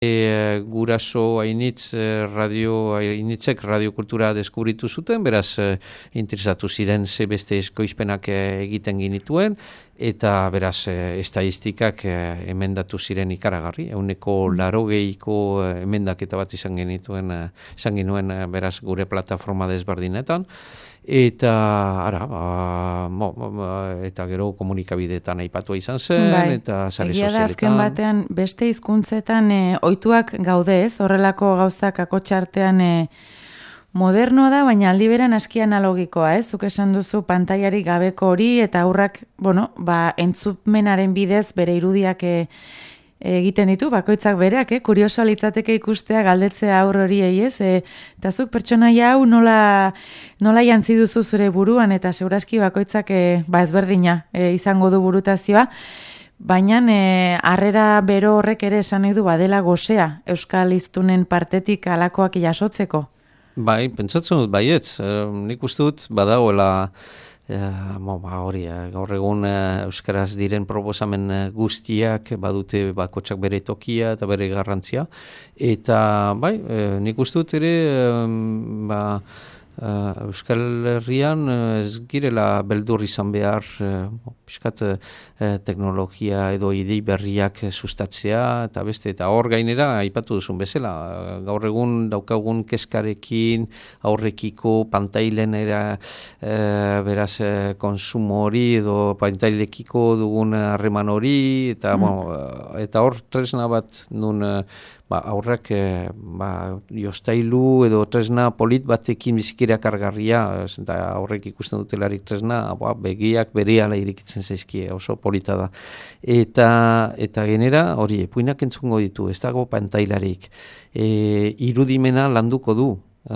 Guraso hainitzek radiokultura deskubritu zuten, beraz interesatu ziren ze beste eskoizpenak egiten ginituen, eta beraz estadistikak emendatu ziren ikaragarri, 80%ko emendaketa bat izan genuen beraz gure plataforma desberdinetan, eta eta gero komunikabideetan aipatua izan zen, eta sare sozialetan. Egia da azken batean beste hizkuntzetan ohituak gaude, ez? Horrelako gauzak akotxartean modernoa da, baina aldi beran aski analogikoa, ez? Zuk esan duzu pantailarik gabeko hori, eta aurrak, entzutmenaren bidez bere irudiak egiten ditu, bakoitzak bereak, kurioso litzateke ikustea galdetzea aur horiei, ez? Eta zuk pertsonaia hau nola jantzi duzu zure buruan, eta segurazki bakoitzak ezberdina izango du burutazioa, baina harrera bero horrek ere esan nahi du badela gozea Euskal hiztunen partetik alakoak jasotzeko. Bai, pentsatzen dut baietz, nik uste dut badagoela hori, gaur egun euskaraz diren proposamen guztiak badute bakotsak bere tokia eta bere garrantzia, eta bai, nik uste dut ere Euskal Herrian ez girela beldur izan behar piskat teknologia edo idei berriak sustatzea eta beste, eta hor gainera aipatu duzun bezala, gaur egun daukagun keskarekin aurrekiko pantailen beraz konsumo hori edo pantailekiko dugun harreman hori, eta eta hor tresna bat nun aurrak jostailu edo tresna polit batekin bizikira kargarria, eta aurrek ikusten dutelarik tresna, begiak berehala irikitzen zaizkie, oso polita da. Eta genera, hori, puinak entzungo ditu, ez dago pantailarik, irudimena landuko du.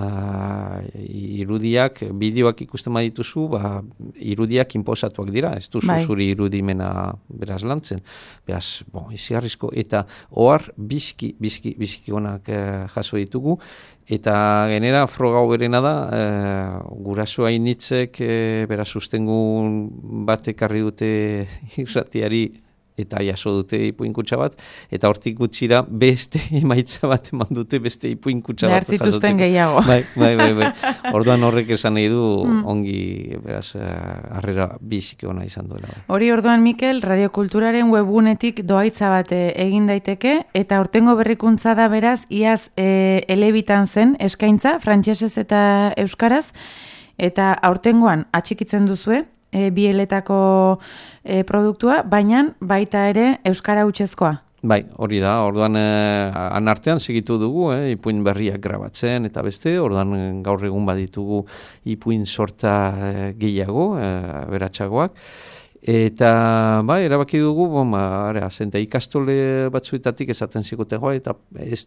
Irudiak, bideoak ikusten badituzu, irudiak inposatuak dira, ez duzu zuri irudimena beraz lantzen, beraz, izigarrizko, eta ohar biziki onak jaso ditugu, eta genera frogau berena da, guraso hainitzek beraz sustengun bat ekarri dute irratiari, eta jaso dute ipuinkutsa bat, eta hortik gutxira beste emaitza bat eman dute beste ipuinkutsa bat. Behar zituzten gehiago. Bai. Orduan horrek esan nahi du ongi, beraz, harrera biziki ona izan duela. Hori orduan, Mikel, radiokulturaren webgunetik doaitza bat egin daiteke, eta hortengo berrikuntza da beraz, iaz elebitan zen eskaintza, frantsesez eta euskaraz, eta aurtengoan atxikitzen duzue, bieletako produktua, baina baita ere euskara hutsezkoa. Bai, hori da, orduan anartean segitu dugu, ipuin berriak grabatzen eta beste, orduan gaur egun baditugu ipuin sorta gehiago, beratsagoak. Eta erabaki dugu, zenta ikastole batzuetatik esaten zikote, eta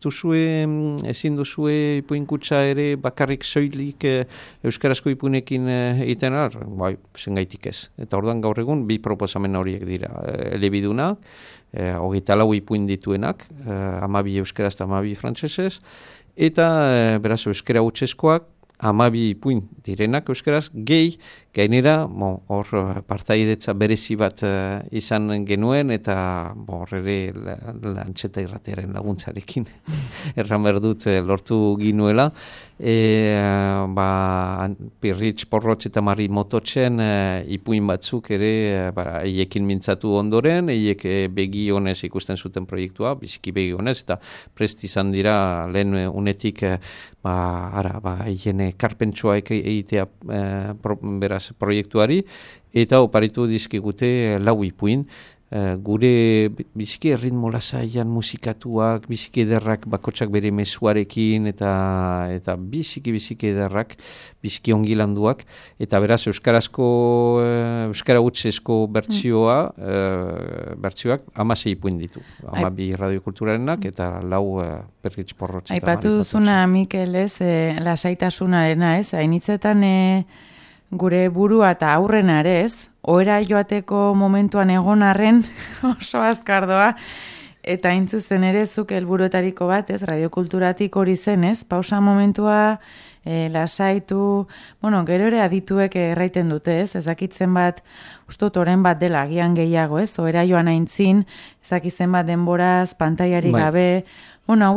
ezin duzue ipuinkutsa ere bakarrik soilik euskarazko ipuinekin egiten zengaitik ez. Eta orduan gaur egun bi proposamen horiek dira, elebidunak, 24 ipuin dituenak, 12 euskaraz eta 12 frantsesez, eta beraz euskara hutsezkoak, 12 ipuin direnak euskaraz, gainera, hor partaidetza berezi bat izan genuen, eta hor ere Lantxeta irratiaren laguntzarekin erran berdut lortu ginuela. Pirritx, Porrotx eta Mari Mototzen ipuin batzuk ere eiekin mintzatu ondoren, eiek begi honez ikusten zuten proiektua, biziki begi honez, eta prest izan dira lehen unetik eien karpentsua egitea beraz proiektuari, eta oparitu dizkigute 4 ipuin, gure biziki erritmo lasaian musikatuak, biziki ederrak bakotsak bere mezuarekin, eta biziki ederrak, biziki ongi landuak, eta beraz euskara hutsezko bertsioak 16 ipuin ditu, 12 radiokulturarenak, eta 4 Pirritx, Porrotx. Aipatu duzuna, Mikel, lasaitasunarena, hainitzetan gure burua eta aurrena ere, ohera joateko momentuan egon arren oso azkardoa, eta intzuzen ere zuk helburuetariko bat, radiokulturatik hori zen, pausa momentua lasaitu, gero ere adituek erraiten dute, ezakitzen bat, ustot oren bat dela, agian gehiago, ohera joan aintzin, ezakitzen bat denboraz, pantaiari gabe, Bueno,